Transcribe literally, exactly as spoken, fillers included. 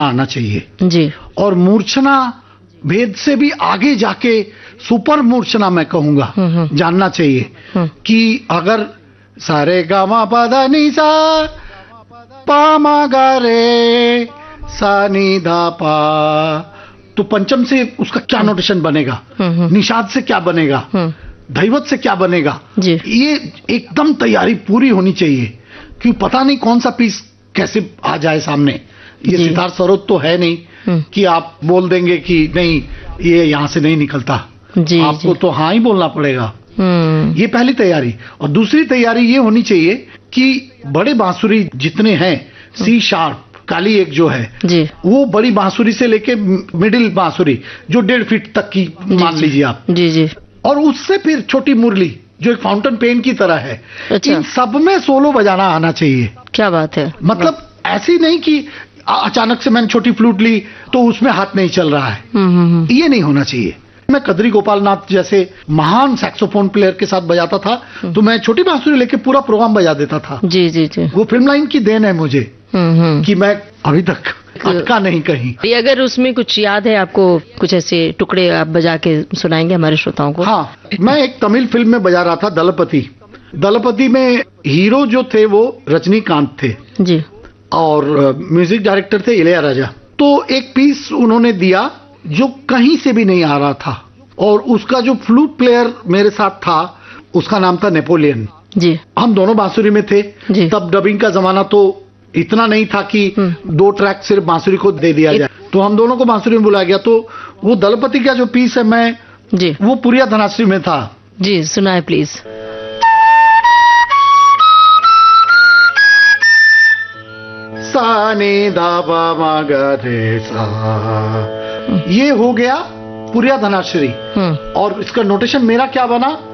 आना चाहिए जी। और मूर्छना भेद से भी आगे जाके सुपर मूर्छना मैं कहूंगा जानना चाहिए कि अगर सारे गामा पादा नी सा पा मा गा रे सा नी धा पा, तो पंचम से उसका क्या नोटेशन बनेगा, निषाद से क्या बनेगा, धैवत से क्या बनेगा जी। ये एकदम तैयारी पूरी होनी चाहिए क्योंकि पता नहीं कौन सा पीस कैसे आ जाए सामने। ये सितार सरोद तो है नहीं कि आप बोल देंगे कि नहीं ये यहाँ से नहीं निकलता, जी, आपको जी। तो हाँ ही बोलना पड़ेगा। ये पहली तैयारी। और दूसरी तैयारी ये होनी चाहिए कि बड़े बांसुरी जितने हैं, सी शार्प काली एक जो है जी। वो बड़ी बांसुरी से लेके मिडिल बांसुरी जो डेढ़ फीट तक की मान लीजिए आप, जी जी, और उससे फिर छोटी मुरली जो एक फाउंटेन पेन की तरह है। अच्छा। इन सब में सोलो बजाना आना चाहिए। क्या बात है। मतलब ऐसी नहीं कि अचानक से मैंने छोटी फ्लूट ली तो उसमें हाथ नहीं चल रहा है, ये नहीं होना चाहिए। मैं कद्री गोपाल नाथ जैसे महान सैक्सोफोन प्लेयर के साथ बजाता था तो मैं छोटी बांसुरी लेके पूरा प्रोग्राम बजा देता था। जी जी जी। वो फिल्म लाइन की देन है मुझे कि मैं अभी तक अटका नहीं कहीं। ये अगर उसमें कुछ याद है आपको, कुछ ऐसे टुकड़े आप बजा के सुनाएंगे हमारे श्रोताओं को? हाँ, मैं एक तमिल फिल्म में बजा रहा था दलपति। दलपति में हीरो जो थे वो रजनीकांत थे जी, और म्यूजिक डायरेक्टर थे इलैयाराजा। तो एक पीस उन्होंने दिया जो कहीं से भी नहीं आ रहा था और उसका जो फ्लूट प्लेयर मेरे साथ था उसका नाम था नेपोलियन जी। हम दोनों बांसुरी में थे जी। तब डबिंग का जमाना तो इतना नहीं था कि दो ट्रैक सिर्फ बांसुरी को दे दिया जाए, तो हम दोनों को बांसुरी में बुलाया गया। तो वो दलपति का जो पीस है मैं जी वो पुरिया धनाश्री में था। जी, सुनाए प्लीज। सा नी धा पा मा गा रे सा, ये हो गया पुरिया धनाश्री। और इसका नोटेशन मेरा क्या बना,